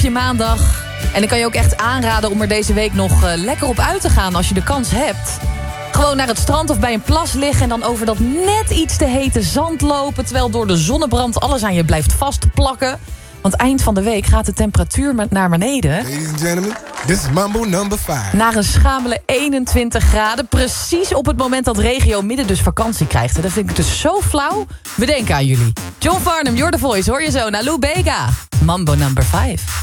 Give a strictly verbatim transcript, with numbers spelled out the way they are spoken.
je maandag. En ik kan je ook echt aanraden om er deze week nog uh, lekker op uit te gaan als je de kans hebt. Gewoon naar het strand of bij een plas liggen en dan over dat net iets te hete zand lopen, terwijl door de zonnebrand alles aan je blijft vastplakken. Want eind van de week gaat de temperatuur naar beneden. Ladies and gentlemen, this is Mambo number five. Naar een schamele eenentwintig graden. Precies op het moment dat regio midden dus vakantie krijgt. Dat vind ik dus zo flauw. We denken aan jullie. John Farnham, You're the Voice. Hoor je zo naar Lou Bega. Mambo number five.